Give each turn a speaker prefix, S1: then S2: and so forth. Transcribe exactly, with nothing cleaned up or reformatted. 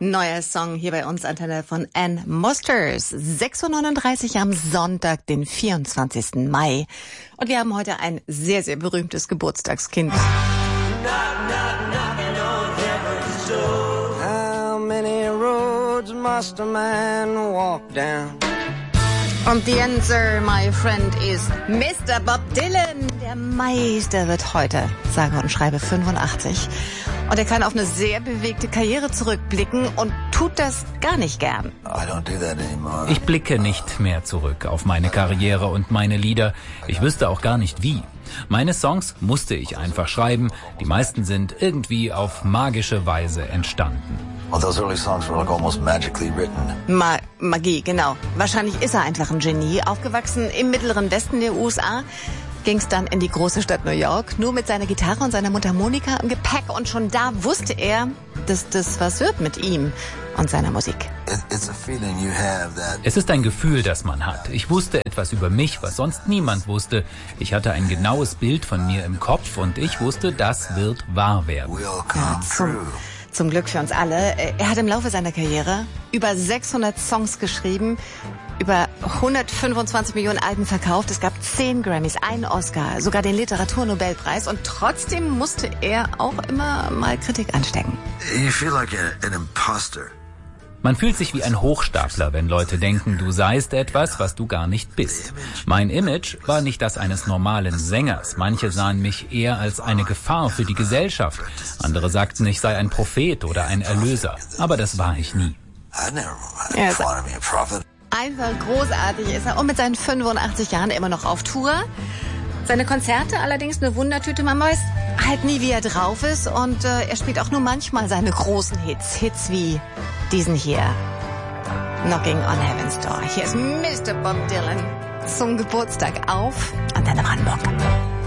S1: Neuer Song hier bei uns, Antenne von Ann Mosters. sechs Uhr neununddreißig am Sonntag, den vierundzwanzigsten Mai. Und wir haben heute ein sehr, sehr berühmtes Geburtstagskind.
S2: How many roads must a man walk down?
S1: Und the answer, my friend, is Mister Bob Dylan. Der Meister wird heute, sage und schreibe, fünfundachtzig. Und er kann auf eine sehr bewegte Karriere zurückblicken und tut das gar nicht gern.
S3: Ich blicke nicht mehr zurück auf meine Karriere und meine Lieder. Ich wüsste auch gar nicht wie. Meine Songs musste ich einfach schreiben. Die meisten sind irgendwie auf magische Weise entstanden.
S4: Well, those early songs were like almost magically written.
S1: Ma- Magie, genau. Wahrscheinlich ist er einfach ein Genie. Aufgewachsen im mittleren Westen der U S A, ging's dann in die große Stadt New York, nur mit seiner Gitarre und seiner Mundharmonika im Gepäck. Und schon da wusste er, dass das was wird mit ihm und seiner Musik.
S4: It's a feeling you have that.
S3: Es ist ein Gefühl, das man hat. Ich wusste etwas über mich, was sonst niemand wusste. Ich hatte ein genaues Bild von mir im Kopf und ich wusste, das wird wahr werden.
S4: Will come true.
S1: Zum Glück für uns alle. Er hat im Laufe seiner Karriere über sechshundert Songs geschrieben, über hundertfünfundzwanzig Millionen Alben verkauft. Es gab zehn Grammys, einen Oscar, sogar den Literaturnobelpreis. Und trotzdem musste er auch immer mal Kritik anstecken.
S4: You feel like a, an imposter.
S3: Man fühlt sich wie ein Hochstapler, wenn Leute denken, du seist etwas, was du gar nicht bist. Mein Image war nicht das eines normalen Sängers. Manche sahen mich eher als eine Gefahr für die Gesellschaft. Andere sagten, ich sei ein Prophet oder ein Erlöser. Aber das war ich nie.
S4: I never
S1: Ja,
S4: thought of me a prophet.
S1: Einfach großartig ist er und mit seinen fünfundachtzig Jahren immer noch auf Tour. Seine Konzerte allerdings eine Wundertüte. Man weiß halt nie, wie er drauf ist. Und äh, er spielt auch nur manchmal seine großen Hits. Hits wie diesen hier. Knocking on Heaven's Door. Hier ist Mister Bob Dylan zum Geburtstag auf Antenne Brandenburg.